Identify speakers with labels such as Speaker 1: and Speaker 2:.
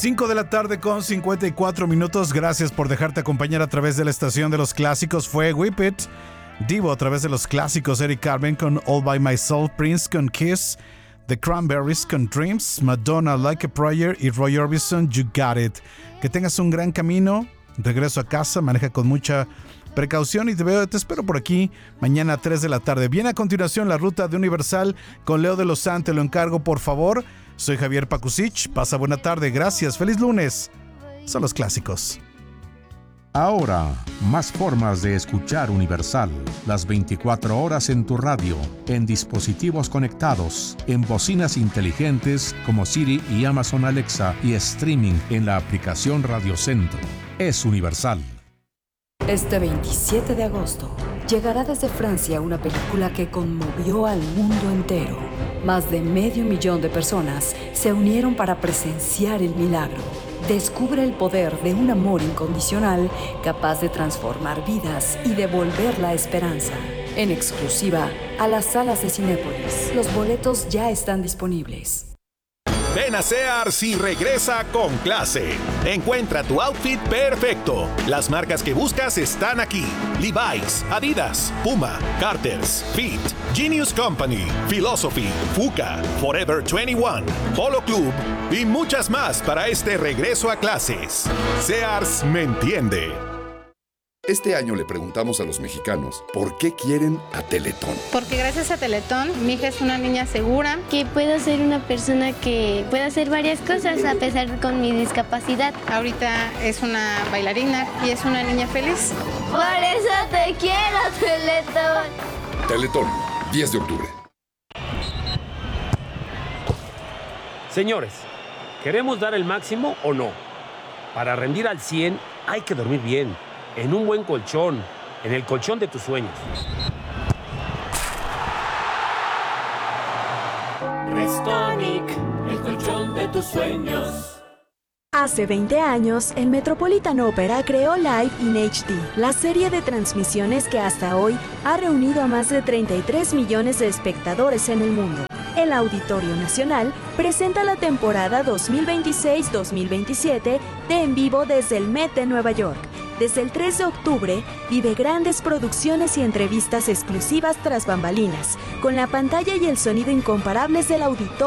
Speaker 1: 5 de la tarde con 54 minutos. Gracias por dejarte acompañar a través de la estación de los clásicos. Fue Whip It, Divo a través de los clásicos, Eric Carmen con All By Myself, Prince con Kiss, The Cranberries con Dreams, Madonna Like a Prayer y Roy Orbison You Got It. Que tengas un gran camino, regreso a casa, maneja con mucha precaución y te espero por aquí mañana a 3 de la tarde. Viene a continuación la ruta de Universal con Leo de Lozán, te lo encargo por favor. Soy Javier Pakusich, pasa buena tarde, gracias, feliz lunes. Son los clásicos.
Speaker 2: Ahora, más formas de escuchar Universal. Las 24 horas en tu radio, en dispositivos conectados, en bocinas inteligentes como Siri y Amazon Alexa y streaming en la aplicación Radio Centro. Es Universal.
Speaker 3: Este 27 de agosto llegará desde Francia una película que conmovió al mundo entero. Más de 500,000 de personas se unieron para presenciar el milagro. Descubre el poder de un amor incondicional capaz de transformar vidas y devolver la esperanza. En exclusiva a las salas de Cinépolis. Los boletos ya están disponibles.
Speaker 4: Ven a Sears y regresa con clase. Encuentra tu outfit perfecto. Las marcas que buscas están aquí: Levi's, Adidas, Puma, Carter's, Fit, Genius Company, Philosophy, Fuka, Forever 21, Polo Club y muchas más para este regreso a clases. Sears me entiende.
Speaker 5: Este año le preguntamos a los mexicanos por qué quieren a Teletón.
Speaker 6: Porque gracias a Teletón, mi hija es una niña segura.
Speaker 7: Que puedo ser una persona que pueda hacer varias cosas a pesar con mi discapacidad.
Speaker 6: Ahorita es una bailarina y es una niña feliz.
Speaker 7: Por eso te quiero, Teletón.
Speaker 5: Teletón, 10 de octubre.
Speaker 8: Señores, ¿queremos dar el máximo o no? Para rendir al 100 hay que dormir bien, en un buen colchón, en el colchón de tus sueños.
Speaker 9: Restonic, el colchón de tus sueños.
Speaker 10: Hace 20 años, el Metropolitan Opera creó Live in HD, la serie de transmisiones que hasta hoy ha reunido a más de 33 millones de espectadores en el mundo. El Auditorio Nacional presenta la temporada 2026-2027 de En Vivo desde el Met de Nueva York. Desde el 3 de octubre, vive grandes producciones y entrevistas exclusivas tras bambalinas, con la pantalla y el sonido incomparables del auditorio.